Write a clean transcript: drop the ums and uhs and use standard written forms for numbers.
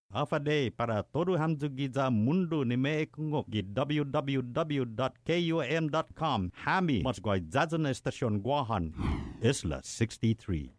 Afade para todo hamzugi za mundo ni meekungok gi www.kun.com. Hami, mas guay zazan estasyon guahan. Isla 63.